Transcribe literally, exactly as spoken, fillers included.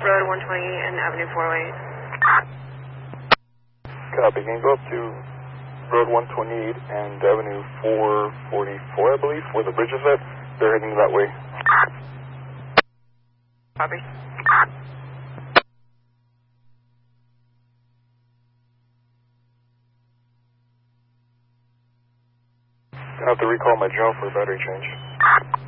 Road one twenty and Avenue four oh eight. Copy. Can you go up to Road one twenty-eight and Avenue four forty-four, I believe, where the bridge is at? They're heading that way. Copy. I have to recall my drone for a battery change.